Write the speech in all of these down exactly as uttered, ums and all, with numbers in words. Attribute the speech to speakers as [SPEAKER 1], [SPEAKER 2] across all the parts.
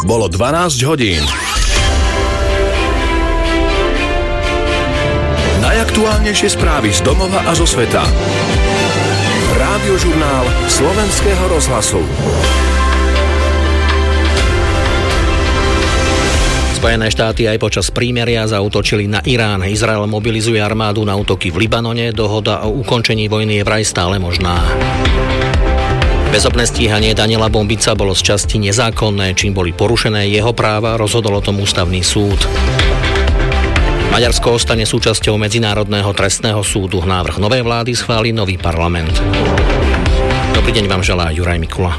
[SPEAKER 1] Bolo dvanásť hodín. Najaktuálnejšie správy z domova a zo sveta. Rádiožurnál Slovenského rozhlasu.
[SPEAKER 2] Spojené štáty aj počas prímeria zaútočili na Irán. Izrael mobilizuje armádu na útoky v Libanone. Dohoda o ukončení vojny je vraj stále možná. Bezobné stíhanie Daniela Bombica bolo z časti nezákonné, čím boli porušené jeho práva, rozhodol o tom ústavný súd. Maďarsko ostane súčasťou Medzinárodného trestného súdu. Návrh novej vlády schváli nový parlament. Dobrý deň vám želá Juraj Mikula.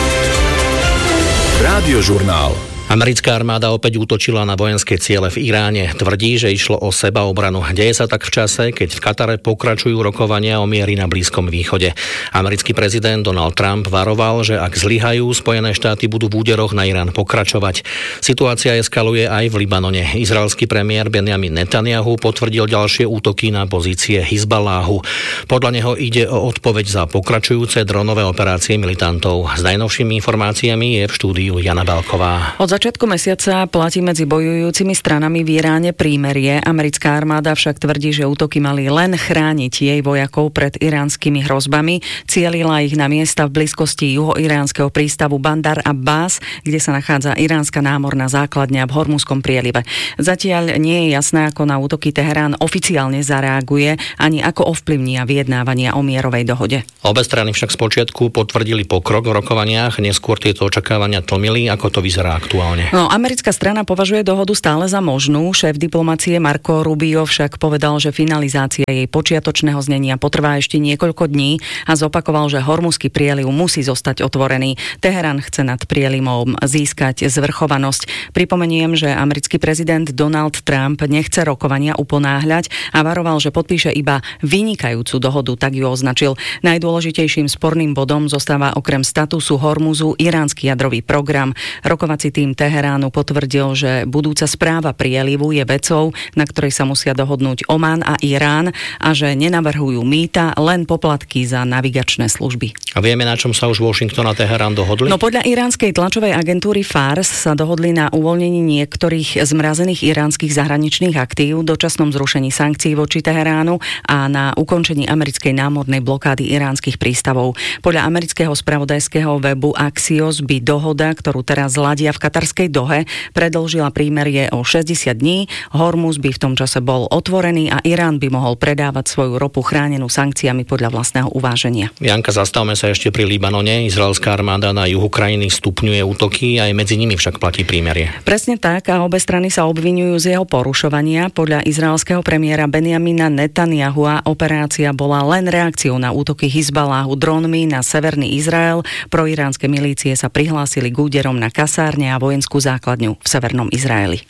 [SPEAKER 1] Rádiožurnál.
[SPEAKER 2] Americká armáda opäť útočila na vojenské ciele v Iráne. Tvrdí, že išlo o sebaobranu. Deje sa tak v čase, keď v Katare pokračujú rokovania o miery na Blízkom východe. Americký prezident Donald Trump varoval, že ak zlyhajú, Spojené štáty budú v úderoch na Irán pokračovať. Situácia eskaluje aj v Libanone. Izraelský premiér Benjamin Netanyahu potvrdil ďalšie útoky na pozície Hizballáhu. Podľa neho ide o odpoveď za pokračujúce dronové operácie militantov. S najnovšími informáciami je v štúdiu Jana Balková.
[SPEAKER 3] Od začiatku mesiaca platí medzi bojujúcimi stranami v Iráne prímerie. Americká armáda však tvrdí, že útoky mali len chrániť jej vojakov pred iránskymi hrozbami. Cielila ich na miesta v blízkosti juhoiránskeho prístavu Bandar Abbas, kde sa nachádza iránska námorná základňa v Hormuzskom prielive. Zatiaľ nie je jasné, ako na útoky Teherán oficiálne zareaguje, ani ako ovplyvnia vyjednávania o mierovej dohode.
[SPEAKER 2] Obe strany však spočiatku potvrdili pokrok v rokovaniach, neskôr tieto očakávania tlmili, ako to vyzerá aktuálne.
[SPEAKER 3] No, americká strana považuje dohodu stále za možnú. Šéf diplomacie Marco Rubio však povedal, že finalizácia jej počiatočného znenia potrvá ešte niekoľko dní a zopakoval, že Hormuzský prieliv musí zostať otvorený. Teherán chce nad prielivom získať zvrchovanosť. Pripomeniem, že americký prezident Donald Trump nechce rokovania uponáhľať a varoval, že podpíše iba vynikajúcu dohodu, tak ju označil. Najdôležitejším sporným bodom zostáva okrem statusu Hormuzu iránsky jadrový program. Rokovací tým Teheránu potvrdil, že budúca správa prielivu je vecou, na ktorej sa musia dohodnúť Oman a Irán a že nenavrhujú mýta, len poplatky za navigačné služby.
[SPEAKER 2] A vieme, na čom sa už Washington a Teherán dohodli?
[SPEAKER 3] No podľa iránskej tlačovej agentúry Fars sa dohodli na uvoľnení niektorých zmrazených iránskych zahraničných aktív, dočasnom zrušení sankcií voči Teheránu a na ukončení americkej námornej blokády iránskych prístavov. Podľa amerického spravodajského webu Axios by dohoda, ktorú teraz ladia v katarskej Dohe, predĺžila prímerie o šesťdesiat dní. Hormuz by v tom čase bol otvorený a Irán by mohol predávať svoju ropu chránenú sankciami podľa vlastného uváženia.
[SPEAKER 2] Janka, zastavme sa ešte pri Libanone. Izraelská armáda na juhu krajiny stupňuje útoky, aj medzi nimi však platí prímerie.
[SPEAKER 3] Presne tak a obe strany sa obviňujú z jeho porušovania. Podľa izraelského premiéra Benjamina Netanyahua operácia bola len reakciou na útoky Hizballáhu dronmi na severný Izrael. Proiránske milície sa prihlásili k úderom na kasárne a vojenskú základňu v severnom Izraeli.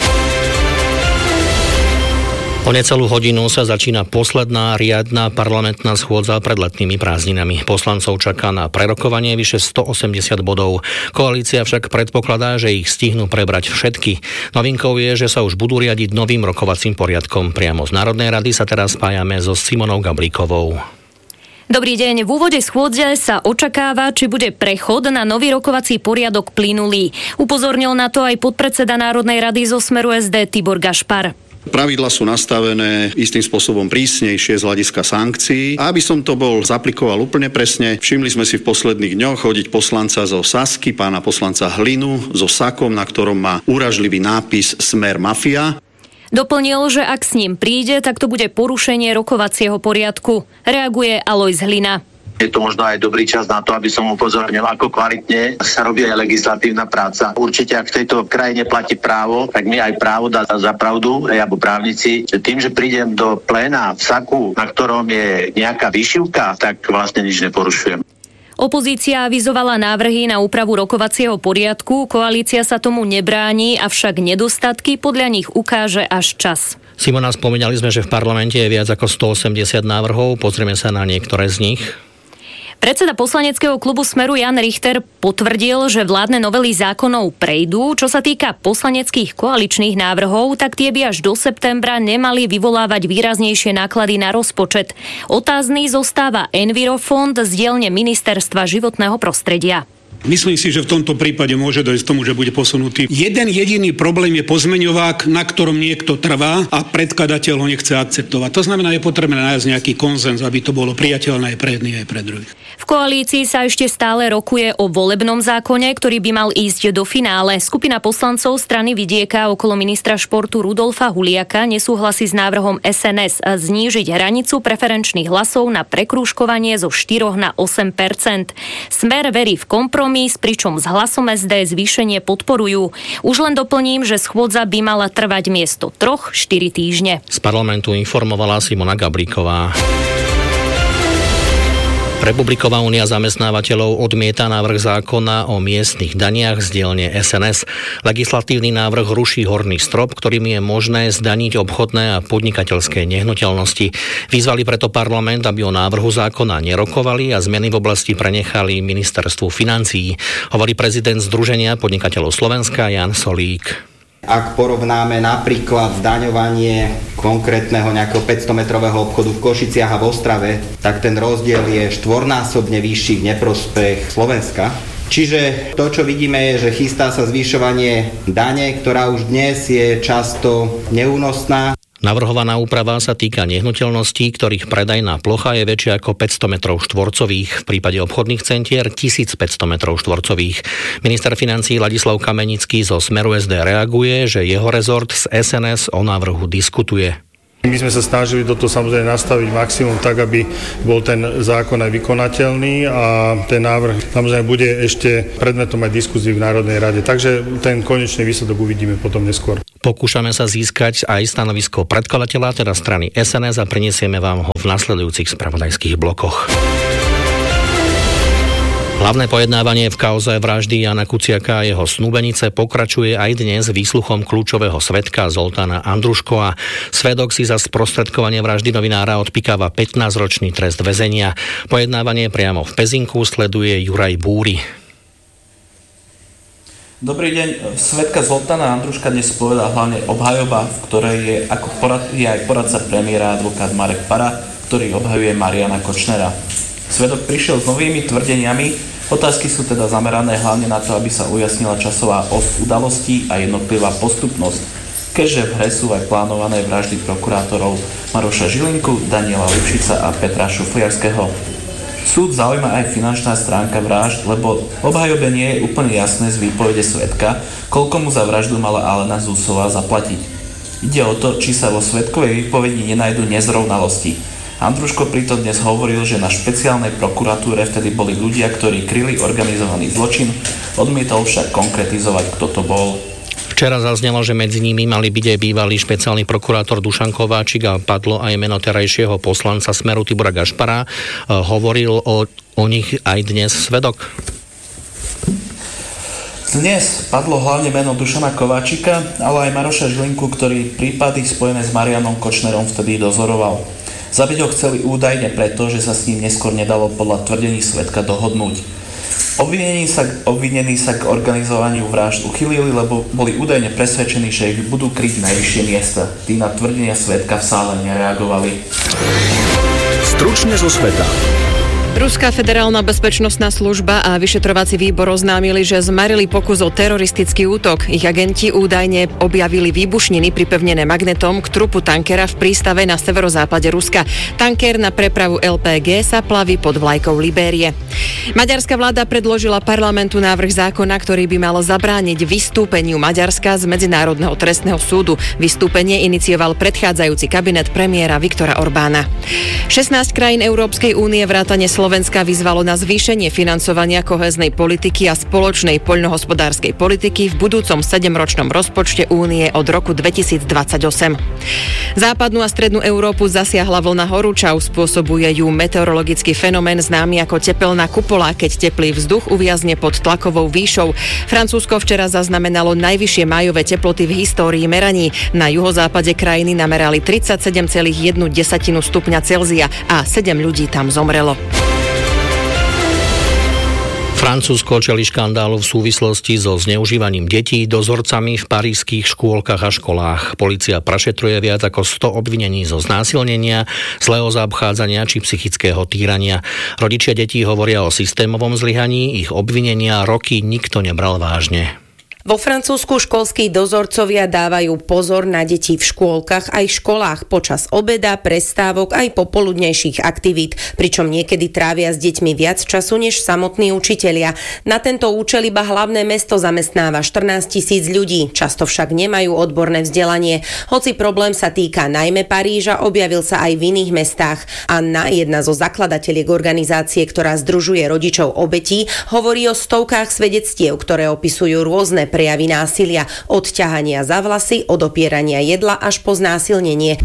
[SPEAKER 2] O necelú hodinu sa začína posledná riadna parlamentná schôdza pred letnými prázdninami. Poslancov čaká na prerokovanie vyše stoosemdesiat bodov. Koalícia však predpokladá, že ich stihnú prebrať všetky. Novinkou je, že sa už budú riadiť novým rokovacím poriadkom. Priamo z Národnej rady sa teraz spájame so Simonou Gablíkovou.
[SPEAKER 4] Dobrý deň. V úvode schôdze sa očakáva, či bude prechod na nový rokovací poriadok plynulý. Upozornil na to aj podpredseda Národnej rady zo Smeru es dé Tibor Gašpar.
[SPEAKER 5] Pravidlá sú nastavené istým spôsobom prísnejšie z hľadiska sankcií. A aby som to bol zaplikoval úplne presne, všimli sme si v posledných dňoch chodiť poslanca zo Sasky, pána poslanca Hlinu, so sakom, na ktorom má úražlivý nápis Smer mafia.
[SPEAKER 4] Doplnil, že ak s ním príde, tak to bude porušenie rokovacieho poriadku. Reaguje Alojz Hlina.
[SPEAKER 6] Je to možno aj dobrý čas na to, aby som upozornil, ako kvalitne sa robí aj legislatívna práca. Určite, ak v tejto krajine platí právo, tak mi aj právo dá za pravdu, alebo právnici, že tým, že prídem do pléna v saku, na ktorom je nejaká vyšivka, tak vlastne nič neporušujem.
[SPEAKER 4] Opozícia avizovala návrhy na úpravu rokovacieho poriadku, koalícia sa tomu nebráni, avšak nedostatky podľa nich ukáže až čas.
[SPEAKER 2] Simona, spomínali sme, že v parlamente je viac ako stoosemdesiat návrhov, pozrieme sa na niektoré z nich.
[SPEAKER 4] Predseda poslaneckého klubu Smeru Jan Richter potvrdil, že vládne novely zákonov prejdú. Čo sa týka poslaneckých koaličných návrhov, tak tie by až do septembra nemali vyvolávať výraznejšie náklady na rozpočet. Otázny zostáva Envirofond z dielne Ministerstva životného prostredia.
[SPEAKER 7] Myslím si, že v tomto prípade môže dojsť k tomu, že bude posunutý. Jeden jediný problém je pozmeňovák, na ktorom niekto trvá a predkladateľ ho nechce akceptovať. To znamená, je potrebné nájsť nejaký konsenz, aby to bolo priateľné aj pre jedných, aj pre druhých.
[SPEAKER 4] V koalícii sa ešte stále rokuje o volebnom zákone, ktorý by mal ísť do finále. Skupina poslancov strany Vidieka okolo ministra športu Rudolfa Huliaka nesúhlasí s návrhom es en es znížiť hranicu preferenčných hlasov na prekrúžkovanie zo štyri na osem percent. Smer verí v kompromis, pričom s hlasom es dé zvýšenie podporujú. Už len doplním, že schôdza by mala trvať miesto troch štyri týždne.
[SPEAKER 2] Z parlamentu informovala Simona Gablíková. Republiková únia zamestnávateľov odmieta návrh zákona o miestnych daniach z dielne es en es. Legislatívny návrh ruší horný strop, ktorým je možné zdaniť obchodné a podnikateľské nehnuteľnosti. Vyzvali preto parlament, aby o návrhu zákona nerokovali a zmeny v oblasti prenechali ministerstvu financií, hovorí prezident Združenia podnikateľov Slovenska Jan Solík.
[SPEAKER 8] Ak porovnáme napríklad zdaňovanie konkrétneho nejakého päťstometrového obchodu v Košiciach a v Ostrave, tak ten rozdiel je štvornásobne vyšší v neprospech Slovenska. Čiže to, čo vidíme, je, že chystá sa zvyšovanie dane, ktorá už dnes je často neúnosná.
[SPEAKER 2] Navrhovaná úprava sa týka nehnuteľností, ktorých predajná plocha je väčšia ako päťsto metrov štvorcových, v prípade obchodných centier tisícpäťsto metrov štvorcových. Minister financií Ladislav Kamenický zo Smeru es dé reaguje, že jeho rezort z es en es o návrhu diskutuje.
[SPEAKER 9] My sme sa snažili do toho samozrejme nastaviť maximum tak, aby bol ten zákon aj vykonateľný a ten návrh samozrejme bude ešte predmetom aj diskuzí v Národnej rade. Takže ten konečný výsledok uvidíme potom neskôr.
[SPEAKER 2] Pokúšame sa získať aj stanovisko predkladateľa, teda strany es en es, a prinesieme vám ho v nasledujúcich spravodajských blokoch. Hlavné pojednávanie v kauze vraždy Jana Kuciaka a jeho snúbenice pokračuje aj dnes výsluchom kľúčového svedka Zoltána Andruškova. Svedok si za sprostredkovanie vraždy novinára odpikáva pätnásťročný trest väzenia. Pojednávanie priamo v Pezinku sleduje Juraj Búri.
[SPEAKER 10] Dobrý deň. Svedka Zoltána Andruška dnes povedal hlavne obhajoba, v ktorej je, ako porad, je aj poradca premiéra advokát Marek Para, ktorý obhajuje Mariana Kočnera. Svedok prišiel s novými tvrdeniami, otázky sú teda zamerané hlavne na to, aby sa ujasnila časová os udalostí a jednotlivá postupnosť, keďže v hre sú aj plánované vraždy prokurátorov Maroša Žilinku, Daniela Lipšica a Petra Šufliarského. Súd zaujíma aj finančná stránka vražd, lebo obhajobe nie je úplne jasné z výpovede svedka, koľko mu za vraždu mala Alena Zusová zaplatiť. Ide o to, či sa vo svedkovej výpovedi nenajdu nezrovnalosti. Andruško pritom dnes hovoril, že na špeciálnej prokuratúre vtedy boli ľudia, ktorí kryli organizovaný zločin, odmietol však konkretizovať, kto to bol.
[SPEAKER 2] Včera zaznelo, že medzi nimi mali byť aj bývalý špeciálny prokurátor Dušan Kováčik a padlo aj meno terajšieho poslanca Smeru Tibora Gašpara. Hovoril o, o nich aj dnes svedok?
[SPEAKER 10] Dnes padlo hlavne meno Dušana Kováčika, ale aj Maroša Žilinku, ktorý prípady spojené s Marianom Kočnerom vtedy dozoroval. Zabiť ho chceli údajne preto, že sa s ním neskôr nedalo podľa tvrdení svedka dohodnúť. Obvinení sa, obvinení sa k organizovaniu vražd uchylili, lebo boli údajne presvedčení, že ich budú kryť najvyššie miesta. Tí na tvrdenia svedka v sále nereagovali.
[SPEAKER 1] Stručne zo sveta.
[SPEAKER 11] Ruská federálna bezpečnostná služba a vyšetrovací výbor oznámili, že zmarili pokus o teroristický útok. Ich agenti údajne objavili výbušniny pripevnené magnetom k trupu tankera v prístave na severozápade Ruska. Tanker na prepravu el pé gé sa plaví pod vlajkou Libérie. Maďarská vláda predložila parlamentu návrh zákona, ktorý by mal zabrániť vystúpeniu Maďarska z Medzinárodného trestného súdu. Vystúpenie inicioval predchádzajúci kabinet premiéra Viktora Orbána. šestnásť krajín Európskej únie vrátane Slovenska vyzvalo na zvýšenie financovania kohéznej politiky a spoločnej poľnohospodárskej politiky v budúcom sedemročnom rozpočte únie od roku dvetisícdvadsaťosem. Západnú a strednú Európu zasiahla vlna horúčav, spôsobuje ju meteorologický fenomén známy ako tepelná kupola, keď teplý vzduch uviazne pod tlakovou výšou. Francúzsko včera zaznamenalo najvyššie májové teploty v histórii meraní. Na juhozápade krajiny namerali tridsaťsedem celá jedna stupňa Celzia a sedem ľudí tam zomrelo.
[SPEAKER 2] Francúzsko čelí škandálu v súvislosti so zneužívaním detí dozorcami v parížskych škôlkach a školách. Polícia prešetruje viac ako sto obvinení zo znásilnenia, zlého zaobchádzania či psychického týrania. Rodičia detí hovoria o systémovom zlyhaní, ich obvinenia roky nikto nebral vážne.
[SPEAKER 12] Vo Francúzsku školskí dozorcovia dávajú pozor na deti v škôlkach aj školách počas obeda, prestávok aj popoludnejších aktivít, pričom niekedy trávia s deťmi viac času než samotní učitelia. Na tento účel iba hlavné mesto zamestnáva štrnásť tisíc ľudí, často však nemajú odborné vzdelanie. Hoci problém sa týka najmä Paríža, objavil sa aj v iných mestách. Anna, jedna zo zakladateliek organizácie, ktorá združuje rodičov obetí, hovorí o stovkách svedectiev, ktoré opisujú rôzne prejavy násilia, od ťahania za vlasy, od opierania jedla až po znásilnenie.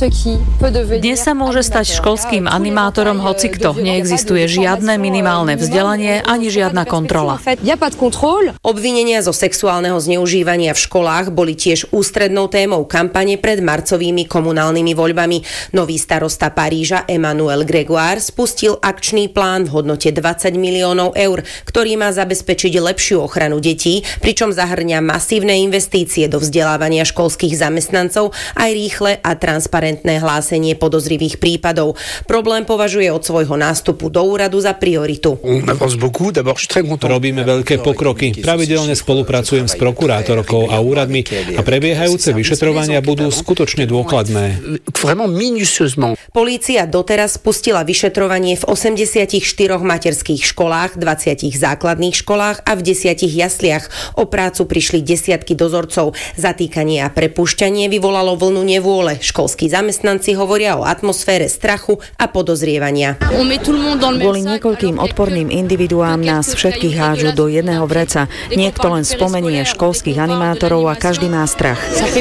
[SPEAKER 13] Dnes sa môže stať školským animátorom hocikto. Neexistuje žiadne minimálne vzdelanie ani žiadna kontrola.
[SPEAKER 12] Obvinenia zo sexuálneho zneužívania v školách boli tiež ústrednou témou kampane pred marcovými komunálnymi voľbami. Nový starosta Paríža Emmanuel Grégoire spustil akčný plán v hodnote dvadsať miliónov eur, ktorý má zabezpečiť lepšiu ochranu detí, pričom zahrňa masívne investície do vzdelávania školských zamestnancov aj rýchle a transparentné hlásenie podozrivých prípadov. Problém považuje od svojho nástupu do úradu za prioritu.
[SPEAKER 14] Robíme veľké pokroky. Pravidelne spolupracujem s prokurátorkou a úradmi a prebiehajúce vyšetrovania budú skutočne dôkladné.
[SPEAKER 12] Polícia doteraz spustila vyšetrovanie v osemdesiatich štyroch materských školách, dvadsiatich základných školách a v desiatich jasliach. O prácu prišli desiatky dozorcov. Zatýkanie a prepúšťanie vyvolalo vlnu nevôle. Školskí zamestnanci hovoria o atmosfére strachu a podozrievania.
[SPEAKER 3] Kvôli niekoľkým odporným individuám nás všetkých hádžu do jedného vreca. Niekto len spomenie školských animátorov a každý má strach.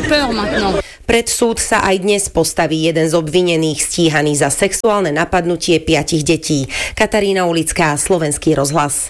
[SPEAKER 12] Pred súd sa aj dnes postaví jeden z obvinených stíhaný za sexuálne napadnutie piatich detí. Katarína Ulická, Slovenský rozhlas.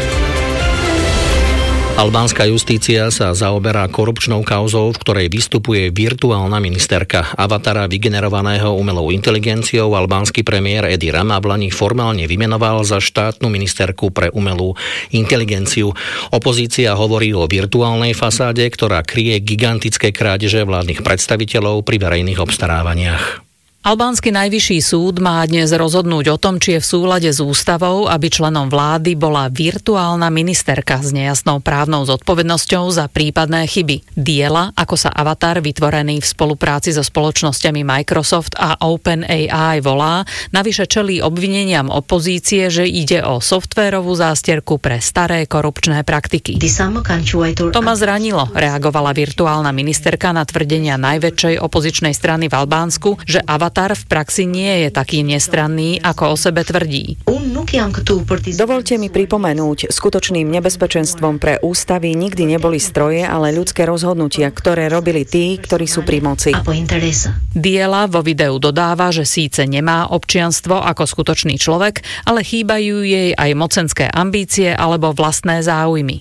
[SPEAKER 2] Albánska justícia sa zaoberá korupčnou kauzou, v ktorej vystupuje virtuálna ministerka. Avatara vygenerovaného umelou inteligenciou albánsky premiér Edi Rama v lani formálne vymenoval za štátnu ministerku pre umelú inteligenciu. Opozícia hovorí o virtuálnej fasáde, ktorá kryje gigantické krádeže vládnych predstaviteľov pri verejných obstarávaniach.
[SPEAKER 13] Albánsky najvyšší súd má dnes rozhodnúť o tom, či je v súlade s ústavou, aby členom vlády bola virtuálna ministerka s nejasnou právnou zodpovednosťou za prípadné chyby. Diela, ako sa avatar vytvorený v spolupráci so spoločnosťami Microsoft a OpenAI volá, navyše čelí obvineniam opozície, že ide o softvérovú zásterku pre staré korupčné praktiky. To ma zranilo, reagovala virtuálna ministerka na tvrdenia najväčšej opozičnej strany v Albánsku, že avatar v praxi nie je taký nestranný, ako o sebe tvrdí.
[SPEAKER 3] Dovolte mi pripomenúť, skutočným nebezpečenstvom pre ústavy nikdy neboli stroje, ale ľudské rozhodnutia, ktoré robili tí, ktorí sú pri moci.
[SPEAKER 13] Diela vo videu dodáva, že síce nemá občianstvo ako skutočný človek, ale chýbajú jej aj mocenské ambície alebo vlastné záujmy.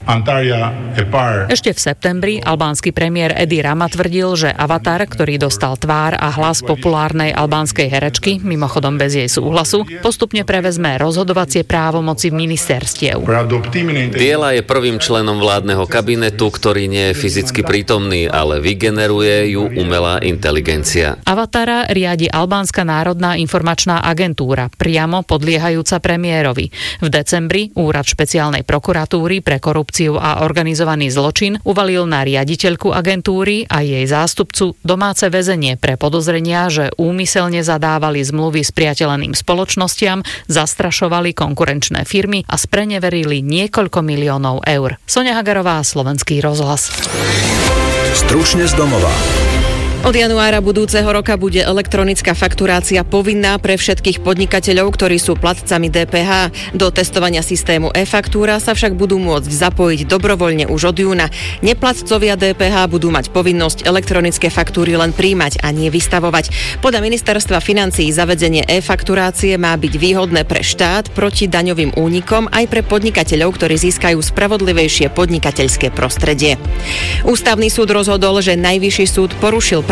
[SPEAKER 13] Ešte v septembri albánsky premiér Edi Rama tvrdil, že avatar, ktorý dostal tvár a hlas populárnej albánskej herečky, mimochodom bez jej súhlasu, postupne prevezme rozhodovacie právomoci ministerstiev.
[SPEAKER 15] Diela je prvým členom vládneho kabinetu, ktorý nie je fyzicky prítomný, ale vygeneruje ju umelá inteligencia.
[SPEAKER 13] Avatara riadi Albánska národná informačná agentúra, priamo podliehajúca premiérovi. V decembri úrad špeciálnej prokuratúry pre korupciu a organizovaný zločin uvalil na riaditeľku agentúry a jej zástupcu domáce väzenie pre podozrenia, že úmyselne zadávali zmluvy s priateľeným spoločnostiam, zastrašovali konkurenčné firmy a spreneverili niekoľko miliónov eur. Soňa Hagarová, Slovenský rozhlas.
[SPEAKER 1] Stručne z domova.
[SPEAKER 11] Od januára budúceho roka bude elektronická fakturácia povinná pre všetkých podnikateľov, ktorí sú platcami dé pé há. Do testovania systému e-faktúra sa však budú môcť zapojiť dobrovoľne už od júna. Neplatcovia dé pé há budú mať povinnosť elektronické faktúry len prijímať a nie vystavovať. Podľa ministerstva financií zavedenie e-fakturácie má byť výhodné pre štát proti daňovým únikom aj pre podnikateľov, ktorí získajú spravodlivejšie podnikateľské prostredie. Ústavný súd rozhodol, že Najvyšší súd porušil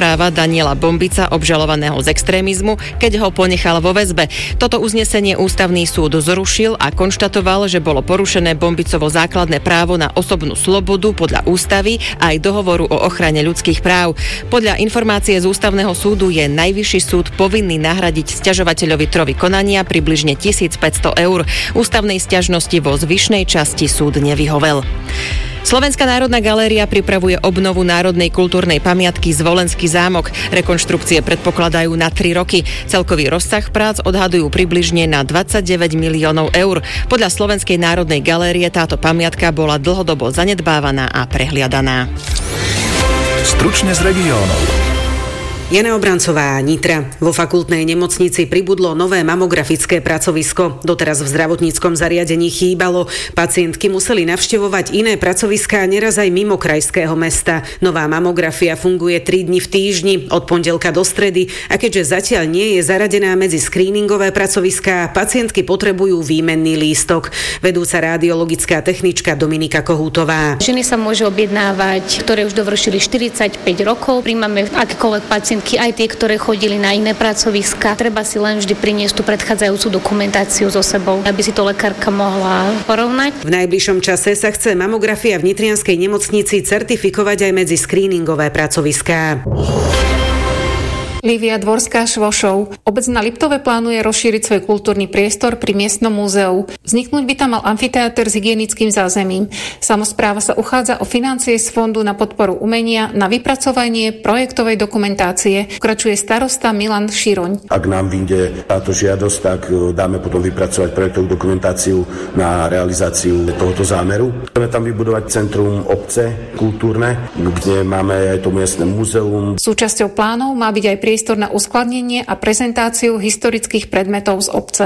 [SPEAKER 11] práva Daniela Bombica, obžalovaného z extrémizmu, keď ho ponechal vo väzbe. Toto uznesenie ústavný súd zrušil a konštatoval, že bolo porušené Bombicovo základné právo na osobnú slobodu podľa ústavy a aj dohovoru o ochrane ľudských práv. Podľa informácie z ústavného súdu je Najvyšší súd povinný nahradiť sťažovateľovi trovy konania približne tisícpäťsto eur. Ústavnej sťažnosti vo zvyšnej časti súd nevyhovel. Slovenská národná galéria pripravuje obnovu národnej kultúrnej pamiatky Zvolenský zámok. Rekonštrukcie predpokladajú na tri roky. Celkový rozsah prác odhadujú približne na dvadsaťdeväť miliónov eur. Podľa Slovenskej národnej galérie táto pamiatka bola dlhodobo zanedbávaná a prehliadaná.
[SPEAKER 1] Stručne z regiónov.
[SPEAKER 16] Jana Obrancová, Nitra. Vo fakultnej nemocnici pribudlo nové mamografické pracovisko. Doteraz v zdravotníckom zariadení chýbalo. Pacientky museli navštevovať iné pracoviská, neraz aj mimo krajského mesta. Nová mamografia funguje tri dni v týždni, od pondelka do stredy, a keďže zatiaľ nie je zaradená medzi screeningové pracoviská, pacientky potrebujú výmenný lístok. Vedúca radiologická technička Dominika Kohútová.
[SPEAKER 17] Ženy sa môžu objednávať, ktoré už dovršili štyridsaťpäť rokov. Príjmame akékoľvek pacientky, aj tie, ktoré chodili na iné pracoviska. Treba si len vždy priniesť tú predchádzajúcu dokumentáciu so sebou, aby si to lekárka mohla porovnať. V najbližšom čase sa chce mamografia v nitrianskej nemocnici certifikovať aj medzi screeningové pracoviská.
[SPEAKER 18] Lívia Dvorská-Švošov. Obec na Liptove plánuje rozšíriť svoj kultúrny priestor pri miestnom múzeu. Vzniknúť by tam mal amfiteáter s hygienickým zázemím. Samospráva sa uchádza o financie z Fondu na podporu umenia na vypracovanie projektovej dokumentácie. Pokračuje starosta Milan Široň.
[SPEAKER 19] Ak nám vyjde táto žiadosť, tak dáme potom vypracovať projektovú dokumentáciu na realizáciu tohoto zámeru. Chceme tam vybudovať centrum obce kultúrne, kde máme aj to miestne múzeum.
[SPEAKER 18] Súčasťou plánov má byť aj priestor na uskladnenie a prezentáciu historických predmetov z obce.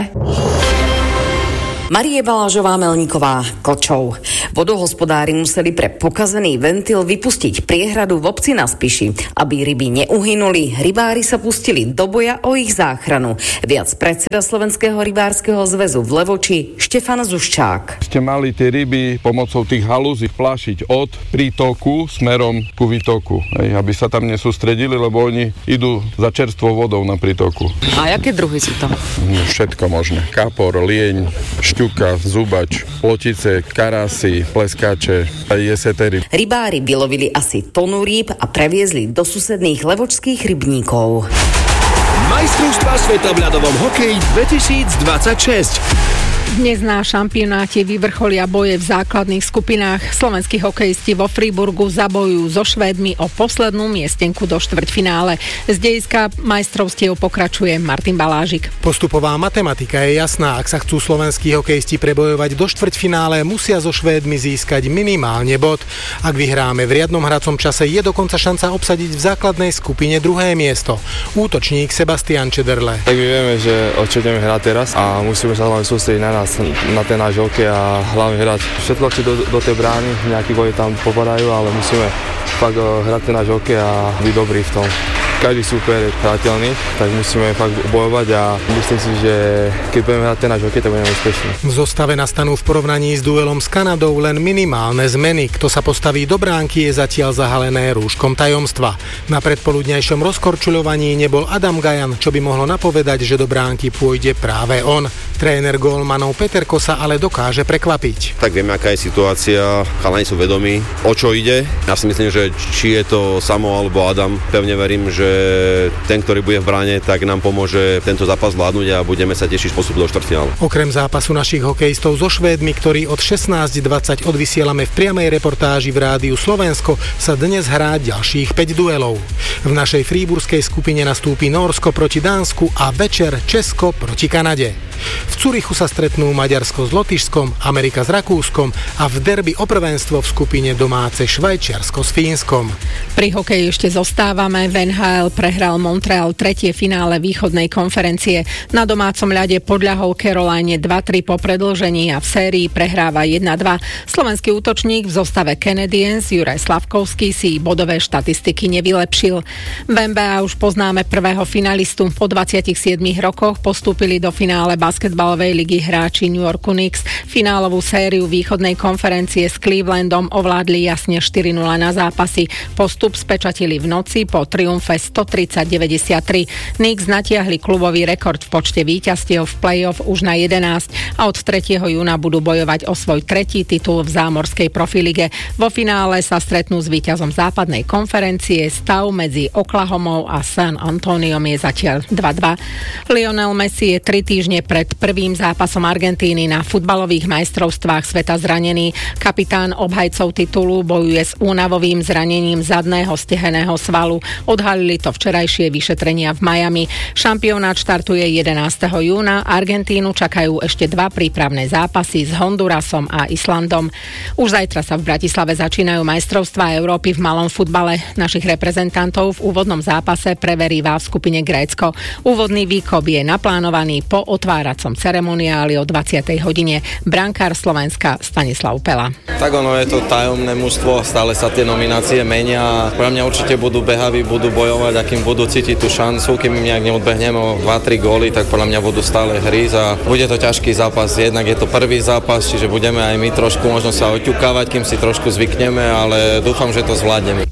[SPEAKER 3] Marie Balážová-Melníková, Klčov. Vodohospodári museli pre pokazený ventil vypustiť priehradu v obci na Spiši. Aby ryby neuhynuli, rybári sa pustili do boja o ich záchranu. Viac predseda Slovenského rybárskeho zväzu v Levoči Štefan Zuščák.
[SPEAKER 20] Ste mali tie ryby pomocou tých halúzí plášiť od prítoku smerom ku výtoku, hej, aby sa tam nesústredili, lebo oni idú za čerstvou vodou na prítoku.
[SPEAKER 3] A aké druhy sú to?
[SPEAKER 20] Všetko možné. Kapor, lieň, šťuka, zubač, plotice, karásy, pleskáče a jesetery.
[SPEAKER 3] Rybári vylovili asi tonu rýb a previezli do susedných levočských rybníkov.
[SPEAKER 1] Majstrovstvá sveta v ľadovom hokeji dvetisícdvadsaťšesť.
[SPEAKER 21] Dnes na šampionáte vyvrcholia boje v základných skupinách. Slovenskí hokejisti vo Freiburgu zabojujú so Švédmi o poslednú miestenku do štvrťfinále. Z dejiska majstrovstiev pokračuje Martin Balážik.
[SPEAKER 22] Postupová matematika je jasná. Ak sa chcú slovenskí hokejisti prebojovať do štvrťfinále, musia so Švédmi získať minimálne bod. Ak vyhráme v riadnom hracom čase, je dokonca šanca obsadiť v základnej skupine druhé miesto. Útočník Sebastian Čederle.
[SPEAKER 23] Tak my vieme, že o čo ideme hrať teraz a musíme sa hlavne sústrediť na nás, na ten náš hokej a hlavne hrať všetko do, do tej brány, nejaký goly tam popadajú, ale musíme fakt hrať ten náš hokej a byť dobrý v tom. Každý super je hrateľný, tak musíme fakt bojovať a myslím si, že keď budeme hrať ten náš hokej, tak budeme úspešní.
[SPEAKER 22] V zostave nastanú v porovnaní s duelom s Kanadou len minimálne zmeny. Kto sa postaví do bránky, je zatiaľ zahalené rúškom tajomstva. Na predpoludňajšom rozkorčuľovaní nebol Adam Gajan, čo by mohlo napovedať, že do bránky pôjde práve on. Tréner gólmanov Peter Kosa ale dokáže prekvapiť.
[SPEAKER 24] Tak vieme, aká je situácia, chalani sú vedomí, o čo ide. Ja si myslím, že či je to Samo alebo Adam, pevne verím, že ten, ktorý bude v bráne, tak nám pomôže tento zápas zvládnuť a budeme sa tešiť postup do štvrťfinále.
[SPEAKER 22] Okrem zápasu našich hokejistov so Švédmi, ktorý od šestnásť dvadsať odvysielame v priamej reportáži v Rádiu Slovensko, sa dnes hrá ďalších päť duelov. V našej fríburskej skupine nastúpi Nórsko proti Dánsku a večer Česko proti Kanade. V Curychu sa stretnú Maďarsko s Lotyšskom, Amerika s Rakúskom a v derby o prvenstvo v skupine domáce Švajčiarsko s Fínskom.
[SPEAKER 21] Pri hokeji ešte zostávame. V en há el prehral Montreal tretie finále východnej konferencie. Na domácom ľade podľahol Caroline dva tri po predĺžení a v sérii prehráva jeden dva. Slovenský útočník v zostave Canadiens Juraj Slavkovský si bodové štatistiky nevylepšil. V en bé á už poznáme prvého finalistu. Po dvadsiatich siedmich rokoch postúpili do finále basketbalu basketbalovej ligy hráči New York Knicks. Finálovú sériu východnej konferencie s Clevelandom ovládli jasne štyri nula na zápasy. Postup spečatili v noci po triumfe sto tridsať deväťdesiattri. Knicks natiahli klubový rekord v počte víťazstiev v play-off už na jedenásť a od tretieho júna budú bojovať o svoj tretí titul v zámorskej profilige. Vo finále sa stretnú s víťazom západnej konferencie. Stav medzi Oklahomou a San Antoniom je zatiaľ dva dva. Lionel Messi je tri týždne pred prvým zápasom Argentíny na futbalových majstrovstvách sveta zranený. Kapitán obhajcov titulu bojuje s únavovým zranením zadného stehenného svalu. Odhalili to včerajšie vyšetrenia v Miami. Šampionát štartuje jedenásteho júna. Argentínu čakajú ešte dva prípravné zápasy s Hondurasom a Islandom. Už zajtra sa v Bratislave začínajú majstrovstvá Európy v malom futbale. Našich reprezentantov v úvodnom zápase preveríva v skupine Grécko. Úvodný výkop je naplánovaný po otváracom ceremoniáli o dvadsiatej hodine. Brankár Slovenska Stanislav Pela.
[SPEAKER 4] Tak ono je to tajomné mužstvo, stále sa tie nominácie menia. Pre mňa určite budú behaví, budú bojovať, akým budú cítiť tú šancu. Keď im nejak neodbehneme o dva tri góly, tak podľa mňa budú stále hry a bude to ťažký zápas. Jednak je to prvý zápas, čiže budeme aj my trošku možno sa oťukávať, kým si trošku zvykneme, ale dúfam, že to zvládneme.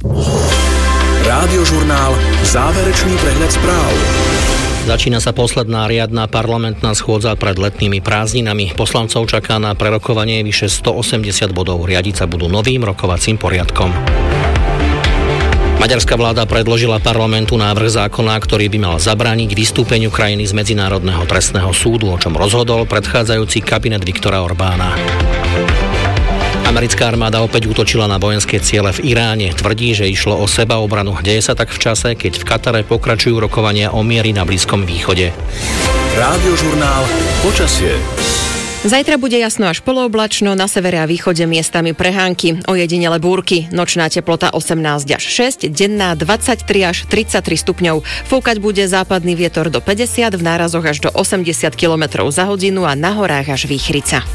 [SPEAKER 1] Rádiožurnál Záverečný prehľad správ.
[SPEAKER 2] Začína sa posledná riadna parlamentná schôdza pred letnými prázdninami. Poslancov čaká na prerokovanie vyše stoosemdesiat bodov. Riadiť sa budú novým rokovacím poriadkom. Maďarská vláda predložila parlamentu návrh zákona, ktorý by mal zabrániť vystúpeniu krajiny z Medzinárodného trestného súdu, o čom rozhodol predchádzajúci kabinet Viktora Orbána. Americká armáda opäť útočila na vojenské ciele v Iráne. Tvrdí, že išlo o sebaobranu. Deje sa tak v čase, keď v Katare pokračujú rokovania o miery na Blízkom východe.
[SPEAKER 1] Rádiožurnál Počasie.
[SPEAKER 11] Zajtra bude jasno až polooblačno, na severe a východe miestami prehánky, ojedinele búrky, nočná teplota osemnásť až šesť, denná dvadsaťtri až tridsaťtri stupňov. Fúkať bude západný vietor do päťdesiat, v nárazoch až do osemdesiat kilometrov za hodinu a na horách až výchrica.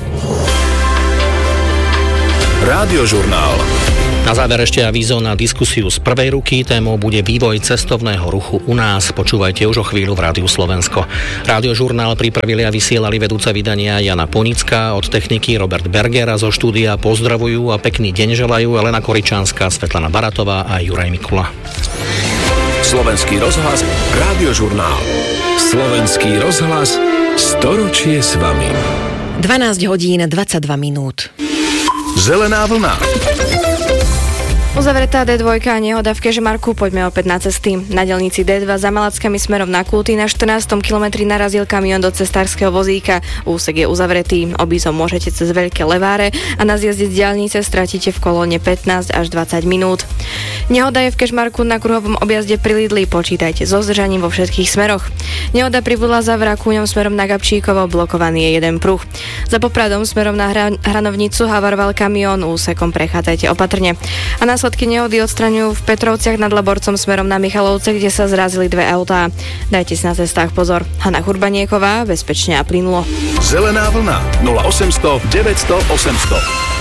[SPEAKER 1] Rádiožurnál.
[SPEAKER 2] Na záver ešte avízo na diskusiu z prvej ruky. Témou bude vývoj cestovného ruchu u nás. Počúvajte už o chvíľu v Rádiu Slovensko. Rádiožurnál pripravili a vysielali vedúca vydania Jana Ponická, od techniky Robert Berger a zo štúdia pozdravujú a pekný deň želajú Elena Koričanská, Svetlana Baratová a Juraj Mikula.
[SPEAKER 1] Slovenský rozhlas, Rádiožurnál. Slovenský rozhlas, storočie s vami.
[SPEAKER 11] dvanásť hodín dvadsaťdva minút.
[SPEAKER 1] Zelená vlna.
[SPEAKER 5] Uzavretá dé dva a nehoda v Kežmarku, poďme opäť na cesty. Na diaľnici dé dva za Malackami smerom na Kúty na štrnástom kilometri narazil kamión do cestárskeho vozíka. Úsek je uzavretý, obísť môžete cez Veľké Leváre a na zjazde z diaľnice stratíte v kolóne pätnásť až dvadsať minút. Nehoda je v Kežmarku na kruhovom objazde pri Lidli, počítajte so zdržaním vo všetkých smeroch. Nehoda pribudla za Vrakúňom smerom na Gabčíkovo, blokovaný je jeden pruh. Za Popradom smerom na Hra- Hranovnicu havaroval kamión, úsekom prechádzajte opatrne. A následky nehody odstraňujú v Petrovciach nad Laborcom smerom na Michalovce, kde sa zrazili dve autá. Dajte si na cestách pozor. Hanna Hurbanieková, bezpečne a plynulo.
[SPEAKER 1] Zelená vlna nula osemsto deväťsto osemsto.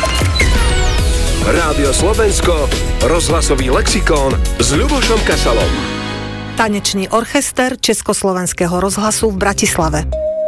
[SPEAKER 1] Rádio Slovensko, rozhlasový lexikón s Ľubošom Kasalom.
[SPEAKER 6] Tanečný orchester Československého rozhlasu v Bratislave.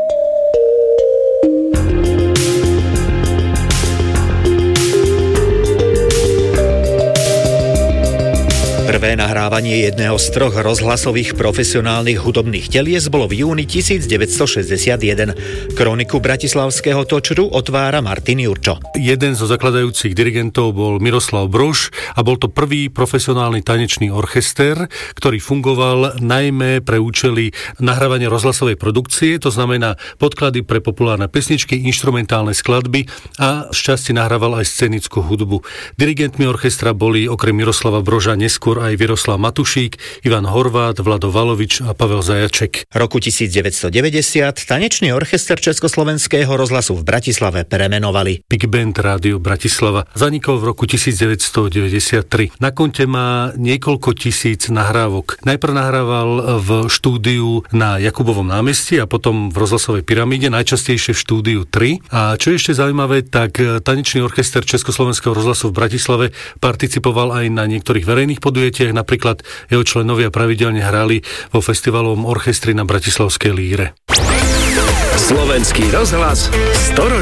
[SPEAKER 7] Prvé nahrávanie jedného z troch rozhlasových profesionálnych hudobných telies bolo v júni devätnásťstošesťdesiatjeden. Kroniku bratislavského točru otvára Martin Jurčo.
[SPEAKER 9] Jeden zo zakladajúcich dirigentov bol Miroslav Brož a bol to prvý profesionálny tanečný orchester, ktorý fungoval najmä pre účely nahrávania rozhlasovej produkcie, to znamená podklady pre populárne pesničky, inštrumentálne skladby a šťastie nahrával aj scenickú hudbu. Dirigentmi orchestra boli okrem Miroslava Broža neskôr aj Viroslav Matušík, Ivan Horvát, Vlado Valovič a Pavel Zajaček.
[SPEAKER 7] Roku devätnásťstodeväťdesiat tanečný orchester Československého rozhlasu v Bratislave premenovali.
[SPEAKER 9] Big Band Rádio Bratislava zanikol v roku devätnásťstodeväťdesiattri. Na konte má niekoľko tisíc nahrávok. Najprv nahrával v štúdiu na Jakubovom námestí a potom v rozhlasovej pyramíde, najčastejšie v štúdiu tri. A čo je ešte zaujímavé, tak tanečný orchester Československého rozhlasu v Bratislave participoval aj na niektorých verejných podujatiach. Napríklad jeho členovia pravidelne hrali vo festivalovom orchestri na Bratislavskej líre.
[SPEAKER 1] Slovenský rozhlas storočia.